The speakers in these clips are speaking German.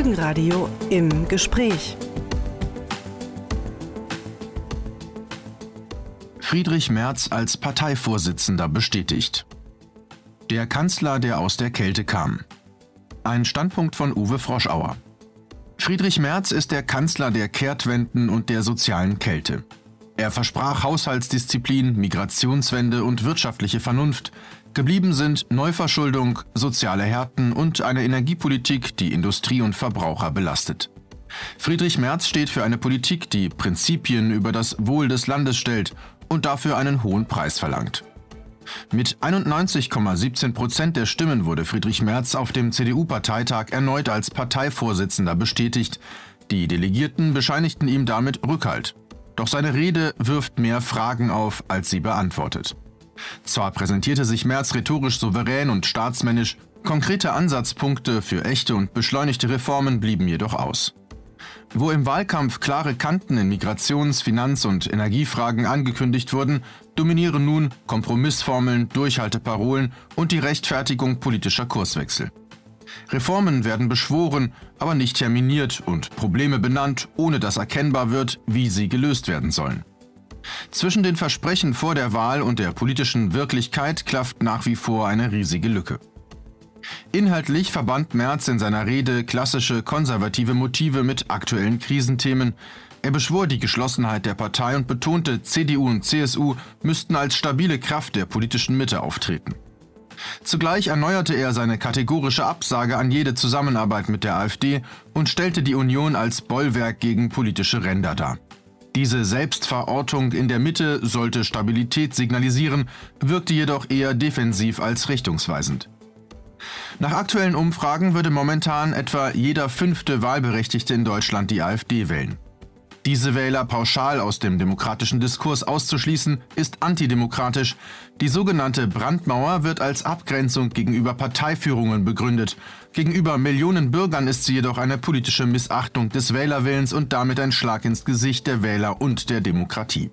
Folgenradio im Gespräch. Friedrich Merz als Parteivorsitzender bestätigt. Der Kanzler, der aus der Kälte kam. Ein Standpunkt von Uwe Froschauer. Friedrich Merz ist der Kanzler der Kehrtwenden und der sozialen Kälte. Er versprach Haushaltsdisziplin, Migrationswende und wirtschaftliche Vernunft. Geblieben sind Neuverschuldung, soziale Härten und eine Energiepolitik, die Industrie und Verbraucher belastet. Friedrich Merz steht für eine Politik, die Prinzipien über das Wohl des Landes stellt und dafür einen hohen Preis verlangt. Mit 91,17% der Stimmen wurde Friedrich Merz auf dem CDU-Parteitag erneut als Parteivorsitzender bestätigt. Die Delegierten bescheinigten ihm damit Rückhalt. Doch seine Rede wirft mehr Fragen auf, als sie beantwortet. Zwar präsentierte sich Merz rhetorisch souverän und staatsmännisch, konkrete Ansatzpunkte für echte und beschleunigte Reformen blieben jedoch aus. Wo im Wahlkampf klare Kanten in Migrations-, Finanz- und Energiefragen angekündigt wurden, dominieren nun Kompromissformeln, Durchhalteparolen und die Rechtfertigung politischer Kurswechsel. Reformen werden beschworen, aber nicht terminiert und Probleme benannt, ohne dass erkennbar wird, wie sie gelöst werden sollen. Zwischen den Versprechen vor der Wahl und der politischen Wirklichkeit klafft nach wie vor eine riesige Lücke. Inhaltlich verband Merz in seiner Rede klassische konservative Motive mit aktuellen Krisenthemen. Er beschwor die Geschlossenheit der Partei und betonte, CDU und CSU müssten als stabile Kraft der politischen Mitte auftreten. Zugleich erneuerte er seine kategorische Absage an jede Zusammenarbeit mit der AfD und stellte die Union als Bollwerk gegen politische Ränder dar. Diese Selbstverortung in der Mitte sollte Stabilität signalisieren, wirkte jedoch eher defensiv als richtungsweisend. Nach aktuellen Umfragen würde momentan etwa jeder 5. Wahlberechtigte in Deutschland die AfD wählen. Diese Wähler pauschal aus dem demokratischen Diskurs auszuschließen, ist antidemokratisch. Die sogenannte Brandmauer wird als Abgrenzung gegenüber Parteiführungen begründet. Gegenüber Millionen Bürgern ist sie jedoch eine politische Missachtung des Wählerwillens und damit ein Schlag ins Gesicht der Wähler und der Demokratie.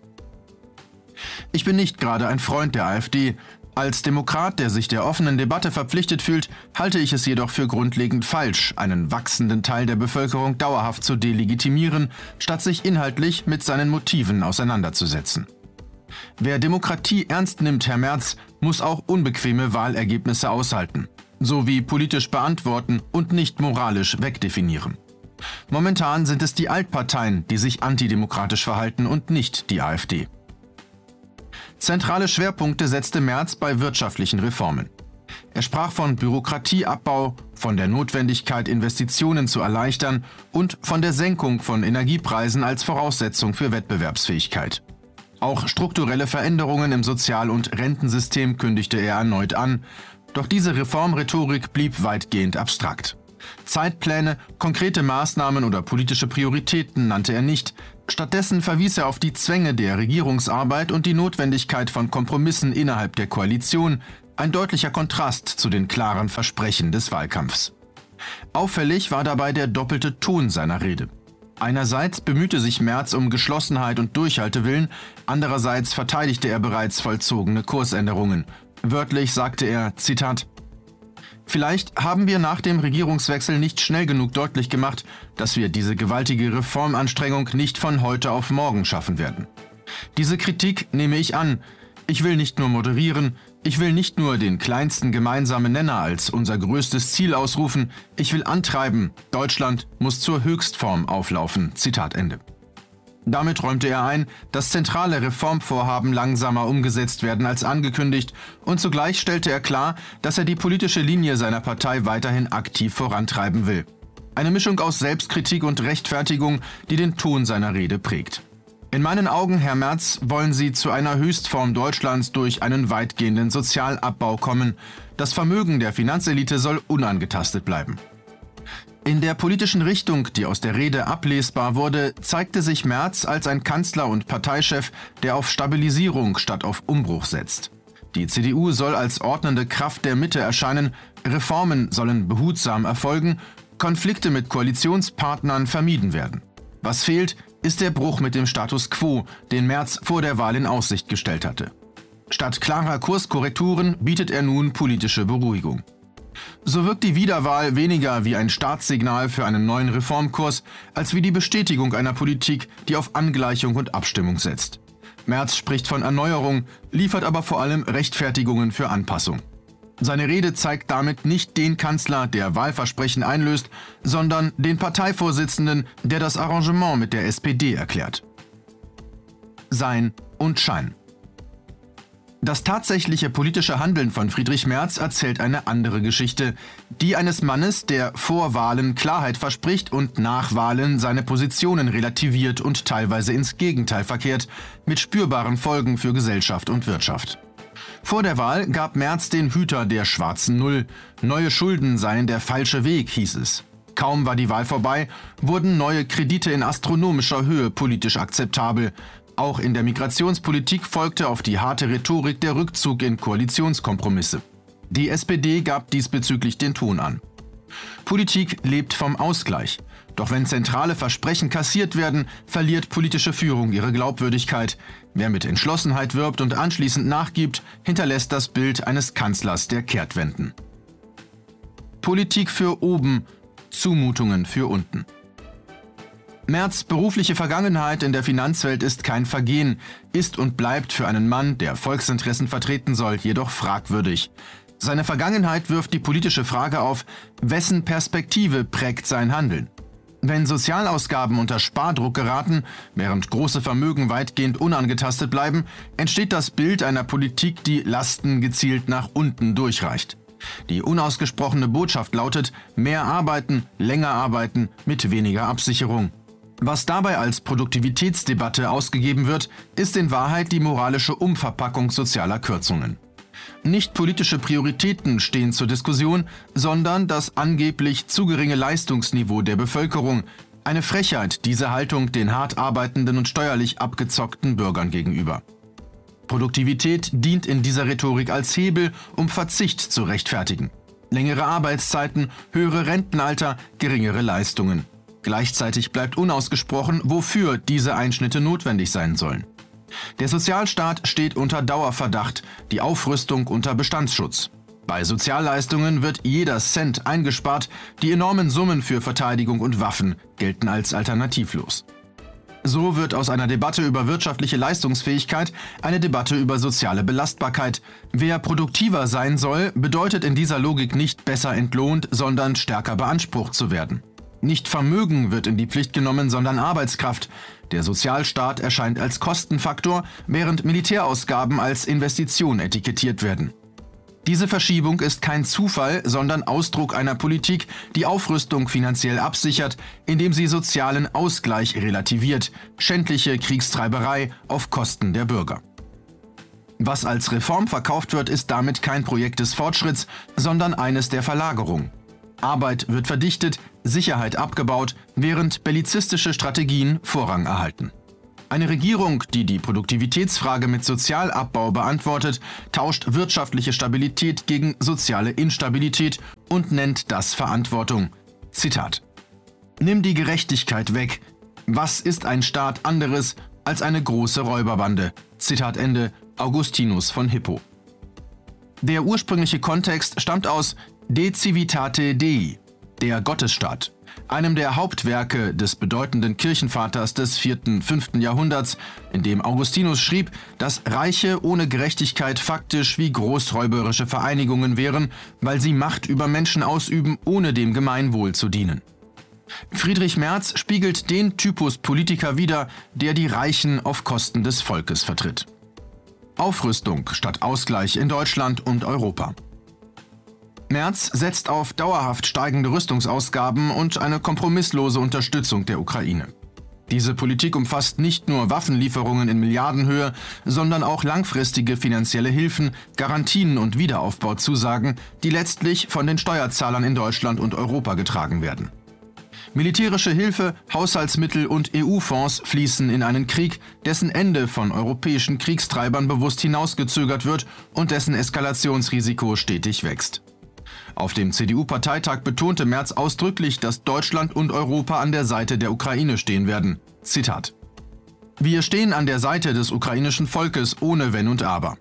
Ich bin nicht gerade ein Freund der AfD. Als Demokrat, der sich der offenen Debatte verpflichtet fühlt, halte ich es jedoch für grundlegend falsch, einen wachsenden Teil der Bevölkerung dauerhaft zu delegitimieren, statt sich inhaltlich mit seinen Motiven auseinanderzusetzen. Wer Demokratie ernst nimmt, Herr Merz, muss auch unbequeme Wahlergebnisse aushalten, sowie politisch beantworten und nicht moralisch wegdefinieren. Momentan sind es die Altparteien, die sich antidemokratisch verhalten und nicht die AfD. Zentrale Schwerpunkte setzte Merz bei wirtschaftlichen Reformen. Er sprach von Bürokratieabbau, von der Notwendigkeit, Investitionen zu erleichtern und von der Senkung von Energiepreisen als Voraussetzung für Wettbewerbsfähigkeit. Auch strukturelle Veränderungen im Sozial- und Rentensystem kündigte er erneut an, doch diese Reformrhetorik blieb weitgehend abstrakt. Zeitpläne, konkrete Maßnahmen oder politische Prioritäten nannte er nicht. Stattdessen verwies er auf die Zwänge der Regierungsarbeit und die Notwendigkeit von Kompromissen innerhalb der Koalition, ein deutlicher Kontrast zu den klaren Versprechen des Wahlkampfs. Auffällig war dabei der doppelte Ton seiner Rede. Einerseits bemühte sich Merz um Geschlossenheit und Durchhaltewillen, andererseits verteidigte er bereits vollzogene Kursänderungen. Wörtlich sagte er, Zitat, Vielleicht haben wir nach dem Regierungswechsel nicht schnell genug deutlich gemacht, dass wir diese gewaltige Reformanstrengung nicht von heute auf morgen schaffen werden. Diese Kritik nehme ich an. Ich will nicht nur moderieren, ich will nicht nur den kleinsten gemeinsamen Nenner als unser größtes Ziel ausrufen, ich will antreiben, Deutschland muss zur Höchstform auflaufen. Zitat Ende. Damit räumte er ein, dass zentrale Reformvorhaben langsamer umgesetzt werden als angekündigt und zugleich stellte er klar, dass er die politische Linie seiner Partei weiterhin aktiv vorantreiben will. Eine Mischung aus Selbstkritik und Rechtfertigung, die den Ton seiner Rede prägt. In meinen Augen, Herr Merz, wollen Sie zu einer Höchstform Deutschlands durch einen weitgehenden Sozialabbau kommen. Das Vermögen der Finanzelite soll unangetastet bleiben. In der politischen Richtung, die aus der Rede ablesbar wurde, zeigte sich Merz als ein Kanzler und Parteichef, der auf Stabilisierung statt auf Umbruch setzt. Die CDU soll als ordnende Kraft der Mitte erscheinen, Reformen sollen behutsam erfolgen, Konflikte mit Koalitionspartnern vermieden werden. Was fehlt, ist der Bruch mit dem Status quo, den Merz vor der Wahl in Aussicht gestellt hatte. Statt klarer Kurskorrekturen bietet er nun politische Beruhigung. So wirkt die Wiederwahl weniger wie ein Startsignal für einen neuen Reformkurs, als wie die Bestätigung einer Politik, die auf Angleichung und Abstimmung setzt. Merz spricht von Erneuerung, liefert aber vor allem Rechtfertigungen für Anpassung. Seine Rede zeigt damit nicht den Kanzler, der Wahlversprechen einlöst, sondern den Parteivorsitzenden, der das Arrangement mit der SPD erklärt. Sein und Schein. Das tatsächliche politische Handeln von Friedrich Merz erzählt eine andere Geschichte, die eines Mannes, der vor Wahlen Klarheit verspricht und nach Wahlen seine Positionen relativiert und teilweise ins Gegenteil verkehrt, mit spürbaren Folgen für Gesellschaft und Wirtschaft. Vor der Wahl gab Merz den Hüter der schwarzen Null. Neue Schulden seien der falsche Weg, hieß es. Kaum war die Wahl vorbei, wurden neue Kredite in astronomischer Höhe politisch akzeptabel. Auch in der Migrationspolitik folgte auf die harte Rhetorik der Rückzug in Koalitionskompromisse. Die SPD gab diesbezüglich den Ton an. Politik lebt vom Ausgleich. Doch wenn zentrale Versprechen kassiert werden, verliert politische Führung ihre Glaubwürdigkeit. Wer mit Entschlossenheit wirbt und anschließend nachgibt, hinterlässt das Bild eines Kanzlers der Kehrtwenden. Politik für oben, Zumutungen für unten. Merz' berufliche Vergangenheit in der Finanzwelt ist kein Vergehen, ist und bleibt für einen Mann, der Volksinteressen vertreten soll, jedoch fragwürdig. Seine Vergangenheit wirft die politische Frage auf, wessen Perspektive prägt sein Handeln. Wenn Sozialausgaben unter Spardruck geraten, während große Vermögen weitgehend unangetastet bleiben, entsteht das Bild einer Politik, die Lasten gezielt nach unten durchreicht. Die unausgesprochene Botschaft lautet, mehr arbeiten, länger arbeiten, mit weniger Absicherung. Was dabei als Produktivitätsdebatte ausgegeben wird, ist in Wahrheit die moralische Umverpackung sozialer Kürzungen. Nicht politische Prioritäten stehen zur Diskussion, sondern das angeblich zu geringe Leistungsniveau der Bevölkerung. Eine Frechheit, diese Haltung den hart arbeitenden und steuerlich abgezockten Bürgern gegenüber. Produktivität dient in dieser Rhetorik als Hebel, um Verzicht zu rechtfertigen. Längere Arbeitszeiten, höhere Rentenalter, geringere Leistungen. Gleichzeitig bleibt unausgesprochen, wofür diese Einschnitte notwendig sein sollen. Der Sozialstaat steht unter Dauerverdacht, die Aufrüstung unter Bestandsschutz. Bei Sozialleistungen wird jeder Cent eingespart, die enormen Summen für Verteidigung und Waffen gelten als alternativlos. So wird aus einer Debatte über wirtschaftliche Leistungsfähigkeit eine Debatte über soziale Belastbarkeit. Wer produktiver sein soll, bedeutet in dieser Logik nicht besser entlohnt, sondern stärker beansprucht zu werden. Nicht Vermögen wird in die Pflicht genommen, sondern Arbeitskraft. Der Sozialstaat erscheint als Kostenfaktor, während Militärausgaben als Investition etikettiert werden. Diese Verschiebung ist kein Zufall, sondern Ausdruck einer Politik, die Aufrüstung finanziell absichert, indem sie sozialen Ausgleich relativiert, schändliche Kriegstreiberei auf Kosten der Bürger. Was als Reform verkauft wird, ist damit kein Projekt des Fortschritts, sondern eines der Verlagerung. Arbeit wird verdichtet, Sicherheit abgebaut, während bellizistische Strategien Vorrang erhalten. Eine Regierung, die die Produktivitätsfrage mit Sozialabbau beantwortet, tauscht wirtschaftliche Stabilität gegen soziale Instabilität und nennt das Verantwortung. Zitat: Nimm die Gerechtigkeit weg. Was ist ein Staat anderes als eine große Räuberbande? Zitat Ende, Augustinus von Hippo. Der ursprüngliche Kontext stammt aus De Civitate Dei, der Gottesstaat, einem der Hauptwerke des bedeutenden Kirchenvaters des 4. und 5. Jahrhunderts, in dem Augustinus schrieb, dass Reiche ohne Gerechtigkeit faktisch wie großräuberische Vereinigungen wären, weil sie Macht über Menschen ausüben, ohne dem Gemeinwohl zu dienen. Friedrich Merz spiegelt den Typus Politiker wider, der die Reichen auf Kosten des Volkes vertritt. Aufrüstung statt Ausgleich in Deutschland und Europa. Merz setzt auf dauerhaft steigende Rüstungsausgaben und eine kompromisslose Unterstützung der Ukraine. Diese Politik umfasst nicht nur Waffenlieferungen in Milliardenhöhe, sondern auch langfristige finanzielle Hilfen, Garantien und Wiederaufbauzusagen, die letztlich von den Steuerzahlern in Deutschland und Europa getragen werden. Militärische Hilfe, Haushaltsmittel und EU-Fonds fließen in einen Krieg, dessen Ende von europäischen Kriegstreibern bewusst hinausgezögert wird und dessen Eskalationsrisiko stetig wächst. Auf dem CDU-Parteitag betonte Merz ausdrücklich, dass Deutschland und Europa an der Seite der Ukraine stehen werden. Zitat: Wir stehen an der Seite des ukrainischen Volkes ohne Wenn und Aber.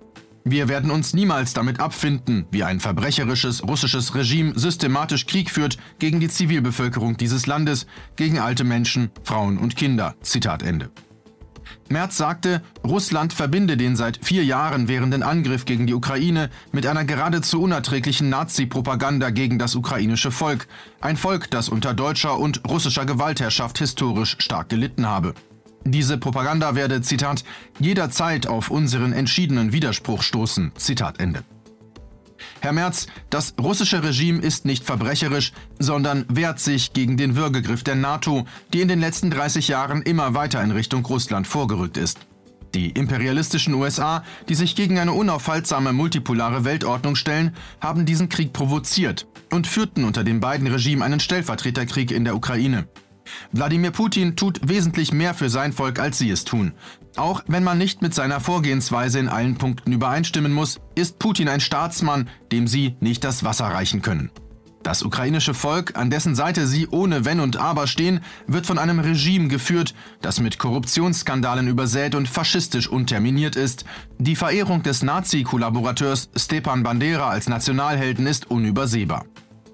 Wir werden uns niemals damit abfinden, wie ein verbrecherisches russisches Regime systematisch Krieg führt gegen die Zivilbevölkerung dieses Landes, gegen alte Menschen, Frauen und Kinder. Zitat Ende. Merz sagte, Russland verbinde den seit 4 Jahren währenden Angriff gegen die Ukraine mit einer geradezu unerträglichen Nazi-Propaganda gegen das ukrainische Volk. Ein Volk, das unter deutscher und russischer Gewaltherrschaft historisch stark gelitten habe. Diese Propaganda werde, Zitat, jederzeit auf unseren entschiedenen Widerspruch stoßen. Zitat Ende. Herr Merz, das russische Regime ist nicht verbrecherisch, sondern wehrt sich gegen den Würgegriff der NATO, die in den letzten 30 Jahren immer weiter in Richtung Russland vorgerückt ist. Die imperialistischen USA, die sich gegen eine unaufhaltsame multipolare Weltordnung stellen, haben diesen Krieg provoziert und führten unter den beiden Regimen einen Stellvertreterkrieg in der Ukraine. Wladimir Putin tut wesentlich mehr für sein Volk, als sie es tun. Auch wenn man nicht mit seiner Vorgehensweise in allen Punkten übereinstimmen muss, ist Putin ein Staatsmann, dem sie nicht das Wasser reichen können. Das ukrainische Volk, an dessen Seite sie ohne Wenn und Aber stehen, wird von einem Regime geführt, das mit Korruptionsskandalen übersät und faschistisch unterminiert ist. Die Verehrung des Nazi-Kollaborateurs Stepan Bandera als Nationalhelden ist unübersehbar.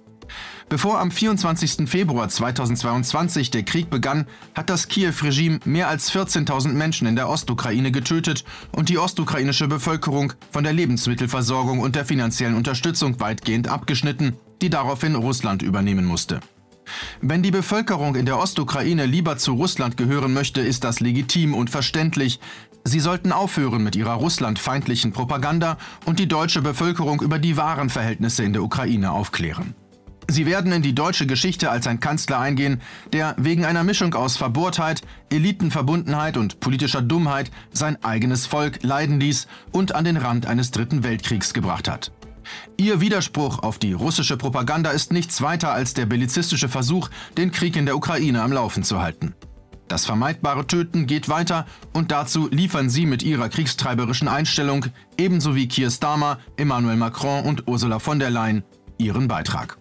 Bevor am 24. Februar 2022 der Krieg begann, hat das Kiew-Regime mehr als 14.000 Menschen in der Ostukraine getötet und die ostukrainische Bevölkerung von der Lebensmittelversorgung und der finanziellen Unterstützung weitgehend abgeschnitten, die daraufhin Russland übernehmen musste. Wenn die Bevölkerung in der Ostukraine lieber zu Russland gehören möchte, ist das legitim und verständlich. Sie sollten aufhören mit ihrer russlandfeindlichen Propaganda und die deutsche Bevölkerung über die wahren Verhältnisse in der Ukraine aufklären. Sie werden in die deutsche Geschichte als ein Kanzler eingehen, der wegen einer Mischung aus Verbohrtheit, Elitenverbundenheit und politischer Dummheit sein eigenes Volk leiden ließ und an den Rand eines Dritten Weltkriegs gebracht hat. Ihr Widerspruch auf die russische Propaganda ist nichts weiter als der bellizistische Versuch, den Krieg in der Ukraine am Laufen zu halten. Das vermeidbare Töten geht weiter und dazu liefern sie mit ihrer kriegstreiberischen Einstellung, ebenso wie Keir Starmer, Emmanuel Macron und Ursula von der Leyen, ihren Beitrag.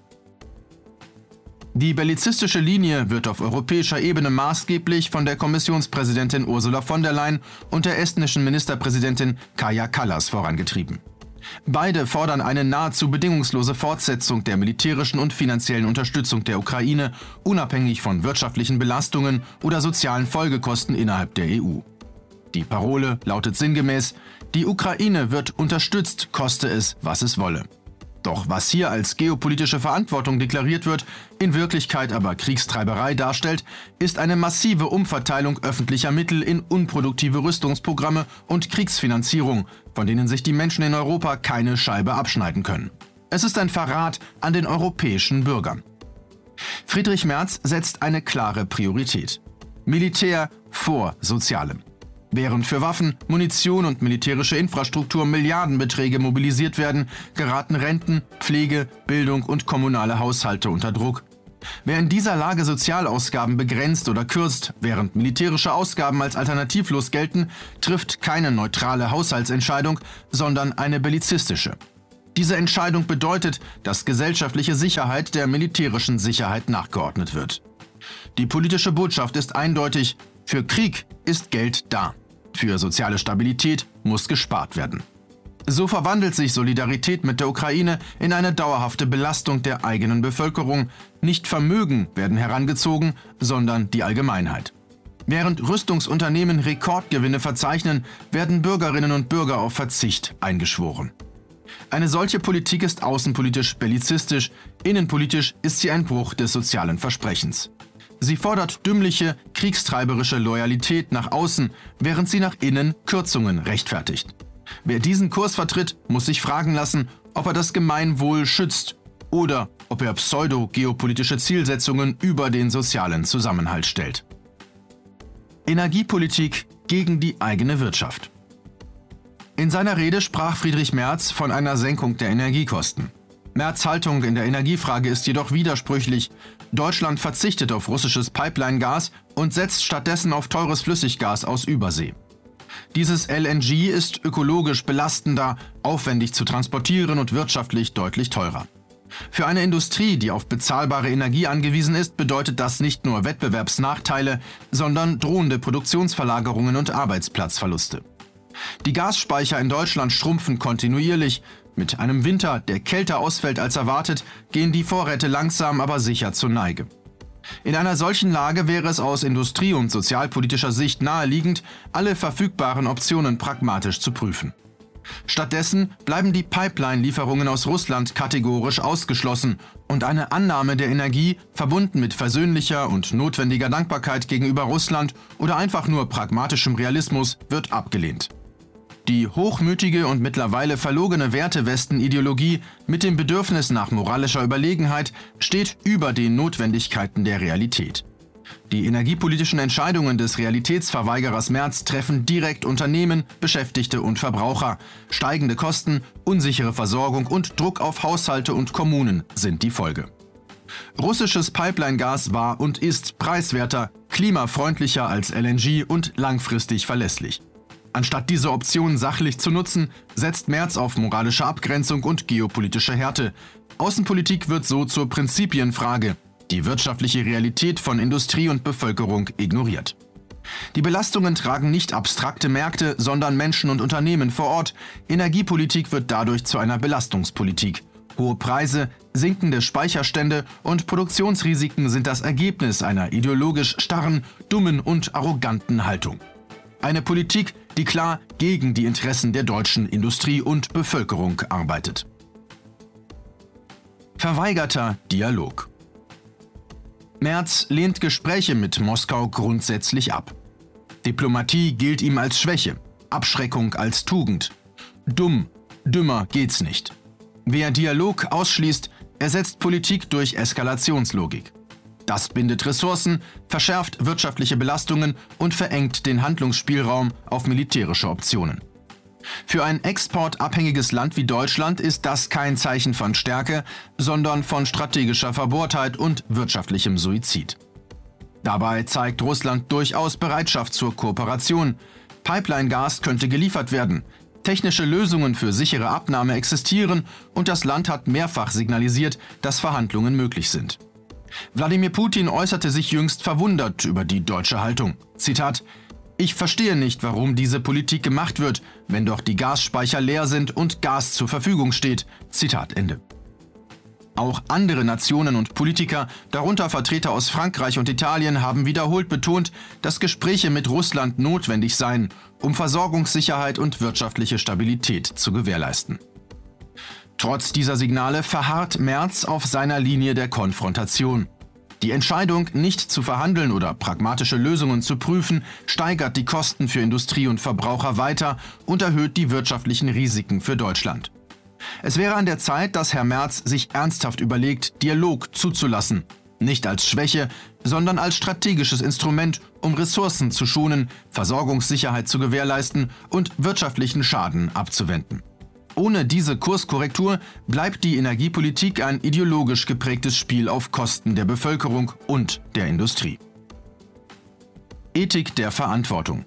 Die bellizistische Linie wird auf europäischer Ebene maßgeblich von der Kommissionspräsidentin Ursula von der Leyen und der estnischen Ministerpräsidentin Kaja Kallas vorangetrieben. Beide fordern eine nahezu bedingungslose Fortsetzung der militärischen und finanziellen Unterstützung der Ukraine, unabhängig von wirtschaftlichen Belastungen oder sozialen Folgekosten innerhalb der EU. Die Parole lautet sinngemäß: Die Ukraine wird unterstützt, koste es, was es wolle. Doch was hier als geopolitische Verantwortung deklariert wird, in Wirklichkeit aber Kriegstreiberei darstellt, ist eine massive Umverteilung öffentlicher Mittel in unproduktive Rüstungsprogramme und Kriegsfinanzierung, von denen sich die Menschen in Europa keine Scheibe abschneiden können. Es ist ein Verrat an den europäischen Bürgern. Friedrich Merz setzt eine klare Priorität: Militär vor Sozialem. Während für Waffen, Munition und militärische Infrastruktur Milliardenbeträge mobilisiert werden, geraten Renten, Pflege, Bildung und kommunale Haushalte unter Druck. Wer in dieser Lage Sozialausgaben begrenzt oder kürzt, während militärische Ausgaben als alternativlos gelten, trifft keine neutrale Haushaltsentscheidung, sondern eine bellizistische. Diese Entscheidung bedeutet, dass gesellschaftliche Sicherheit der militärischen Sicherheit nachgeordnet wird. Die politische Botschaft ist eindeutig: Für Krieg ist Geld da. Für soziale Stabilität muss gespart werden. So verwandelt sich Solidarität mit der Ukraine in eine dauerhafte Belastung der eigenen Bevölkerung. Nicht Vermögen werden herangezogen, sondern die Allgemeinheit. Während Rüstungsunternehmen Rekordgewinne verzeichnen, werden Bürgerinnen und Bürger auf Verzicht eingeschworen. Eine solche Politik ist außenpolitisch bellizistisch, innenpolitisch ist sie ein Bruch des sozialen Versprechens. Sie fordert dümmliche, kriegstreiberische Loyalität nach außen, während sie nach innen Kürzungen rechtfertigt. Wer diesen Kurs vertritt, muss sich fragen lassen, ob er das Gemeinwohl schützt oder ob er pseudo-geopolitische Zielsetzungen über den sozialen Zusammenhalt stellt. Energiepolitik gegen die eigene Wirtschaft. In seiner Rede sprach Friedrich Merz von einer Senkung der Energiekosten. Merz' Haltung in der Energiefrage ist jedoch widersprüchlich. Deutschland verzichtet auf russisches Pipeline-Gas und setzt stattdessen auf teures Flüssiggas aus Übersee. Dieses LNG ist ökologisch belastender, aufwendig zu transportieren und wirtschaftlich deutlich teurer. Für eine Industrie, die auf bezahlbare Energie angewiesen ist, bedeutet das nicht nur Wettbewerbsnachteile, sondern drohende Produktionsverlagerungen und Arbeitsplatzverluste. Die Gasspeicher in Deutschland schrumpfen kontinuierlich. Mit einem Winter, der kälter ausfällt als erwartet, gehen die Vorräte langsam aber sicher zur Neige. In einer solchen Lage wäre es aus industrie- und sozialpolitischer Sicht naheliegend, alle verfügbaren Optionen pragmatisch zu prüfen. Stattdessen bleiben die Pipeline-Lieferungen aus Russland kategorisch ausgeschlossen und eine Annahme der Energie, verbunden mit versöhnlicher und notwendiger Dankbarkeit gegenüber Russland oder einfach nur pragmatischem Realismus, wird abgelehnt. Die hochmütige und mittlerweile verlogene Wertewesten-Ideologie mit dem Bedürfnis nach moralischer Überlegenheit steht über den Notwendigkeiten der Realität. Die energiepolitischen Entscheidungen des Realitätsverweigerers Merz treffen direkt Unternehmen, Beschäftigte und Verbraucher. Steigende Kosten, unsichere Versorgung und Druck auf Haushalte und Kommunen sind die Folge. Russisches Pipeline-Gas war und ist preiswerter, klimafreundlicher als LNG und langfristig verlässlich. Anstatt diese Option sachlich zu nutzen, setzt Merz auf moralische Abgrenzung und geopolitische Härte. Außenpolitik wird so zur Prinzipienfrage. Die wirtschaftliche Realität von Industrie und Bevölkerung ignoriert. Die Belastungen tragen nicht abstrakte Märkte, sondern Menschen und Unternehmen vor Ort. Energiepolitik wird dadurch zu einer Belastungspolitik. Hohe Preise, sinkende Speicherstände und Produktionsrisiken sind das Ergebnis einer ideologisch starren, dummen und arroganten Haltung. Eine Politik, die klar gegen die Interessen der deutschen Industrie und Bevölkerung arbeitet. Verweigerter Dialog. Merz lehnt Gespräche mit Moskau grundsätzlich ab. Diplomatie gilt ihm als Schwäche, Abschreckung als Tugend. Dümmer geht's nicht. Wer Dialog ausschließt, ersetzt Politik durch Eskalationslogik. Das bindet Ressourcen, verschärft wirtschaftliche Belastungen und verengt den Handlungsspielraum auf militärische Optionen. Für ein exportabhängiges Land wie Deutschland ist das kein Zeichen von Stärke, sondern von strategischer Verbohrtheit und wirtschaftlichem Suizid. Dabei zeigt Russland durchaus Bereitschaft zur Kooperation. Pipeline-Gas könnte geliefert werden. Technische Lösungen für sichere Abnahme existieren und das Land hat mehrfach signalisiert, dass Verhandlungen möglich sind. Wladimir Putin äußerte sich jüngst verwundert über die deutsche Haltung. Zitat: Ich verstehe nicht, warum diese Politik gemacht wird, wenn doch die Gasspeicher leer sind und Gas zur Verfügung steht. Zitat Ende. Auch andere Nationen und Politiker, darunter Vertreter aus Frankreich und Italien, haben wiederholt betont, dass Gespräche mit Russland notwendig seien, um Versorgungssicherheit und wirtschaftliche Stabilität zu gewährleisten. Trotz dieser Signale verharrt Merz auf seiner Linie der Konfrontation. Die Entscheidung, nicht zu verhandeln oder pragmatische Lösungen zu prüfen, steigert die Kosten für Industrie und Verbraucher weiter und erhöht die wirtschaftlichen Risiken für Deutschland. Es wäre an der Zeit, dass Herr Merz sich ernsthaft überlegt, Dialog zuzulassen. Nicht als Schwäche, sondern als strategisches Instrument, um Ressourcen zu schonen, Versorgungssicherheit zu gewährleisten und wirtschaftlichen Schaden abzuwenden. Ohne diese Kurskorrektur bleibt die Energiepolitik ein ideologisch geprägtes Spiel auf Kosten der Bevölkerung und der Industrie. Ethik der Verantwortung.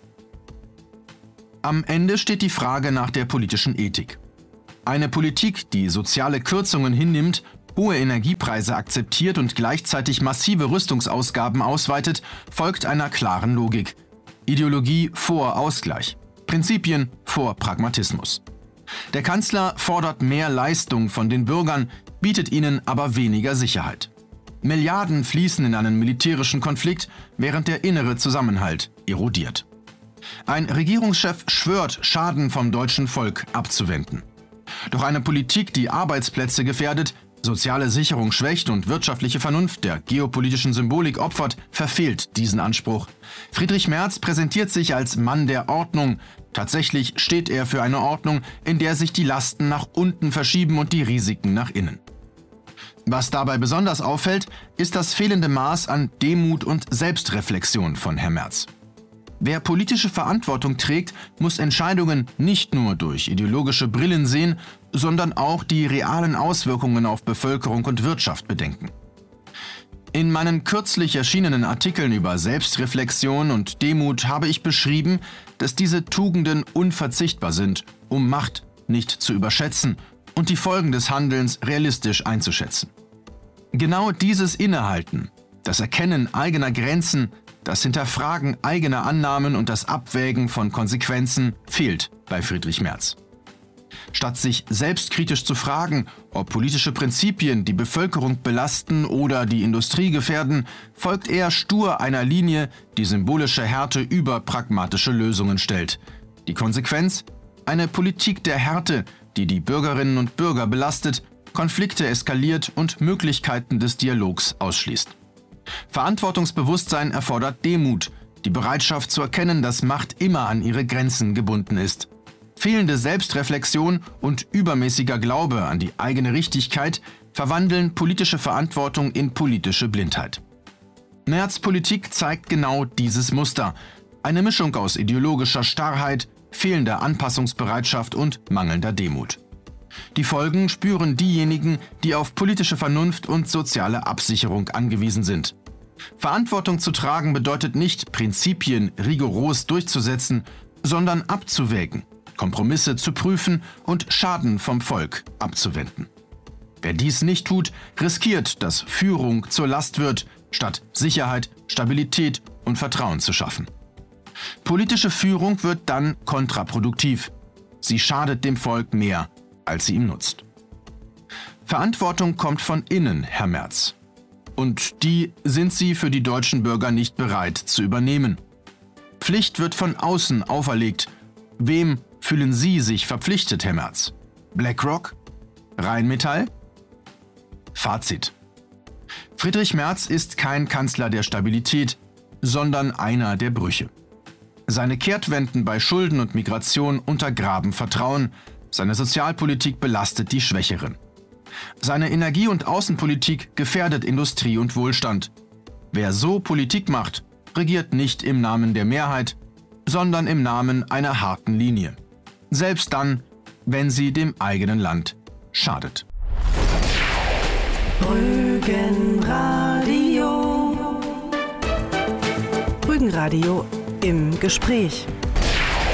Am Ende steht die Frage nach der politischen Ethik. Eine Politik, die soziale Kürzungen hinnimmt, hohe Energiepreise akzeptiert und gleichzeitig massive Rüstungsausgaben ausweitet, folgt einer klaren Logik. Ideologie vor Ausgleich. Prinzipien vor Pragmatismus. Der Kanzler fordert mehr Leistung von den Bürgern, bietet ihnen aber weniger Sicherheit. Milliarden fließen in einen militärischen Konflikt, während der innere Zusammenhalt erodiert. Ein Regierungschef schwört, Schaden vom deutschen Volk abzuwenden. Doch eine Politik, die Arbeitsplätze gefährdet, soziale Sicherung schwächt und wirtschaftliche Vernunft der geopolitischen Symbolik opfert, verfehlt diesen Anspruch. Friedrich Merz präsentiert sich als Mann der Ordnung. Tatsächlich steht er für eine Ordnung, in der sich die Lasten nach unten verschieben und die Risiken nach innen. Was dabei besonders auffällt, ist das fehlende Maß an Demut und Selbstreflexion von Herrn Merz. Wer politische Verantwortung trägt, muss Entscheidungen nicht nur durch ideologische Brillen sehen, sondern auch die realen Auswirkungen auf Bevölkerung und Wirtschaft bedenken. In meinen kürzlich erschienenen Artikeln über Selbstreflexion und Demut habe ich beschrieben, dass diese Tugenden unverzichtbar sind, um Macht nicht zu überschätzen und die Folgen des Handelns realistisch einzuschätzen. Genau dieses Innehalten, das Erkennen eigener Grenzen, Das Hinterfragen eigener Annahmen und das Abwägen von Konsequenzen fehlt bei Friedrich Merz. Statt sich selbstkritisch zu fragen, ob politische Prinzipien die Bevölkerung belasten oder die Industrie gefährden, folgt er stur einer Linie, die symbolische Härte über pragmatische Lösungen stellt. Die Konsequenz? Eine Politik der Härte, die die Bürgerinnen und Bürger belastet, Konflikte eskaliert und Möglichkeiten des Dialogs ausschließt. Verantwortungsbewusstsein erfordert Demut, die Bereitschaft zu erkennen, dass Macht immer an ihre Grenzen gebunden ist. Fehlende Selbstreflexion und übermäßiger Glaube an die eigene Richtigkeit verwandeln politische Verantwortung in politische Blindheit. Merz' Politik zeigt genau dieses Muster. Eine Mischung aus ideologischer Starrheit, fehlender Anpassungsbereitschaft und mangelnder Demut. Die Folgen spüren diejenigen, die auf politische Vernunft und soziale Absicherung angewiesen sind. Verantwortung zu tragen bedeutet nicht, Prinzipien rigoros durchzusetzen, sondern abzuwägen, Kompromisse zu prüfen und Schaden vom Volk abzuwenden. Wer dies nicht tut, riskiert, dass Führung zur Last wird, statt Sicherheit, Stabilität und Vertrauen zu schaffen. Politische Führung wird dann kontraproduktiv. Sie schadet dem Volk mehr, als sie ihm nutzt. Verantwortung kommt von innen, Herr Merz. Und die sind Sie für die deutschen Bürger nicht bereit zu übernehmen. Pflicht wird von außen auferlegt. Wem fühlen Sie sich verpflichtet, Herr Merz? BlackRock? Rheinmetall? Fazit: Friedrich Merz ist kein Kanzler der Stabilität, sondern einer der Brüche. Seine Kehrtwenden bei Schulden und Migration untergraben Vertrauen. Seine Sozialpolitik belastet die Schwächeren. Seine Energie- und Außenpolitik gefährdet Industrie und Wohlstand. Wer so Politik macht, regiert nicht im Namen der Mehrheit, sondern im Namen einer harten Linie. Selbst dann, wenn sie dem eigenen Land schadet. Rügenradio. Rügenradio im Gespräch.